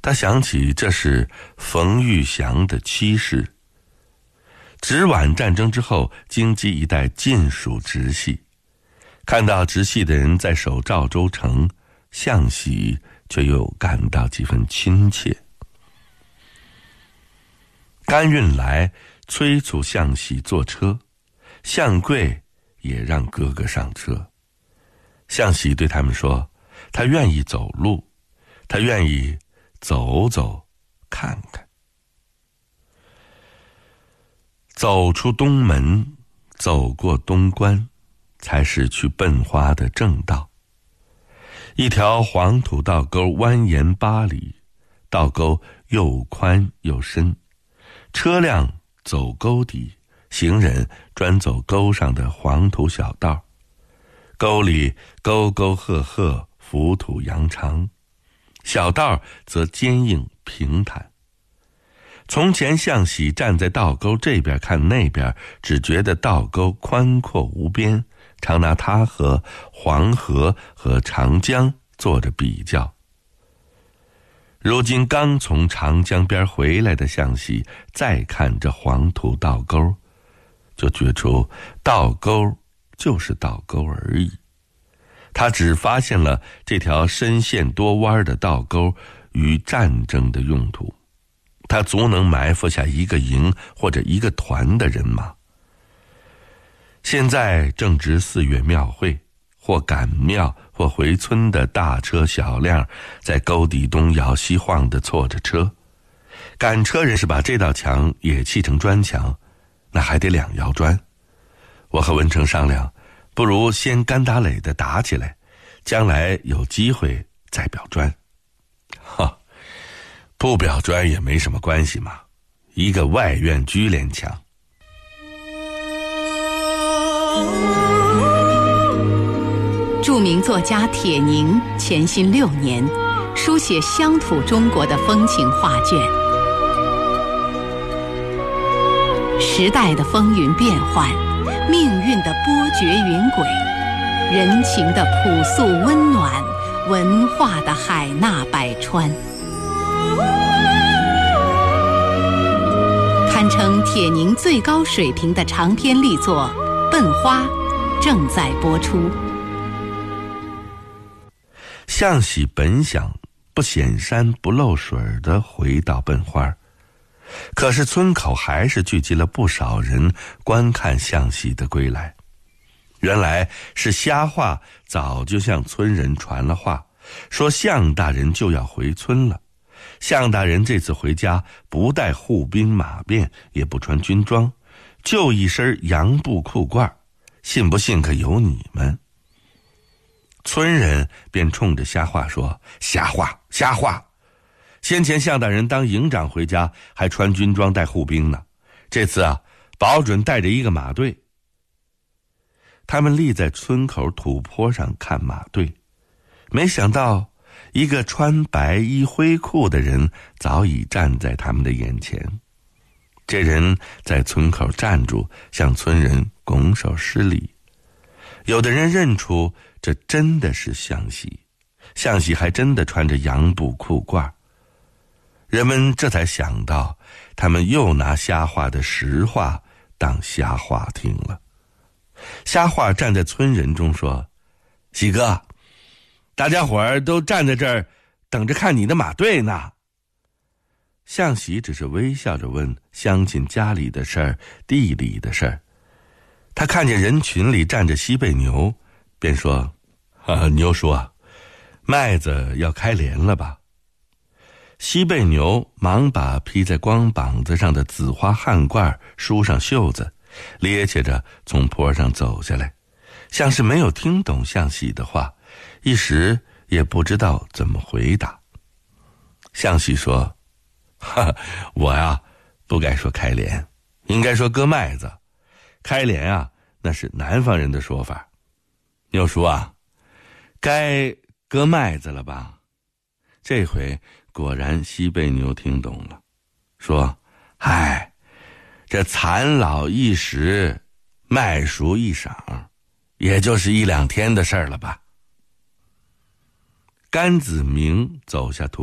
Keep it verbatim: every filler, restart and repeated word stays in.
他想起这是冯玉祥的妻室。直皖战争之后，京畿一带尽属直系，看到直系的人在守赵州城，向喜却又感到几分亲切。甘运来催促向喜坐车，向贵也让哥哥上车。向喜对他们说，他愿意走路，他愿意走走看看。走出东门，走过东关，才是去奔花的正道。一条黄土道沟蜿蜒八里，道沟又宽又深，车辆走沟底，行人专走沟上的黄土小道。沟里沟沟壑壑，浮土扬长，小道则坚硬平坦。从前向喜站在道沟这边看那边，只觉得道沟宽阔无边，常拿它和黄河和长江做着比较。如今刚从长江边回来的向喜，再看这黄土道沟，就觉出道沟就是道沟而已。他只发现了这条深陷多弯的道沟与战争的用途，他足能埋伏下一个营或者一个团的人马。现在正值四月庙会，或赶庙或回村的大车小辆在沟底东摇西晃地错着车。赶车人是把这道墙也砌成砖墙，那还得两摇砖。我和文成商量，不如先干打垒的打起来，将来有机会再表砖。哈，不表砖也没什么关系嘛，一个外院居连墙。 著名作家铁凝潜心六年，书写乡土中国的风情画卷。时代的风云变幻，命运的波谲云轨，人情的朴素温暖，文化的海纳百川，堪称铁凝最高水平的长篇力作《奔花》正在播出。 向喜本想不显山不漏水的回到奔花，可是村口还是聚集了不少人观看向喜的归来。原来是瞎话早就向村人传了话，说向大人就要回村了。向大人这次回家不带护兵马便，也不穿军装，就一身洋布裤褂，信不信可由你们。村人便冲着瞎话说，瞎话瞎话，先前向大人当营长回家还穿军装带护兵呢，这次啊保准带着一个马队。他们立在村口土坡上看马队，没想到一个穿白衣灰裤的人早已站在他们的眼前。这人在村口站住，向村人拱手施礼。有的人认出这真的是向喜，向喜还真的穿着洋布裤褂。人们这才想到，他们又拿瞎话的实话当瞎话听了。瞎话站在村人中说，喜哥，大家伙儿都站在这儿等着看你的马队呢。向喜只是微笑着问乡亲家里的事儿，地里的事儿。他看见人群里站着西贝牛，便说，啊，牛叔啊，麦子要开镰了吧？西贝牛忙把披在光膀子上的紫花汗褂梳上袖子，趔趄着从坡上走下来，像是没有听懂向喜的话，一时也不知道怎么回答。向喜说，哈，我呀不该说开镰，应该说割麦子。开镰啊，那是南方人的说法。牛叔啊，该割麦子了吧？这回果然西贝牛听懂了，说，嗨，这残老一时，麦熟一晌，也就是一两天的事儿了吧。甘子明走下土